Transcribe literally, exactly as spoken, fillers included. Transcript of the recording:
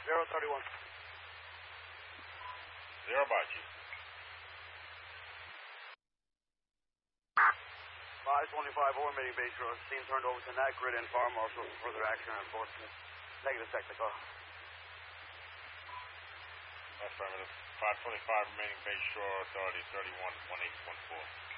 Zero thirty-one. Zero by Chief. five twenty-five over Meeting Bay Shore. Scene turned over to Nat Grid and Fire Marshal for further action on enforcement. Negative technical. Affirmative. five twenty-five remaining Bay Shore Authority thirty-one one eight one four.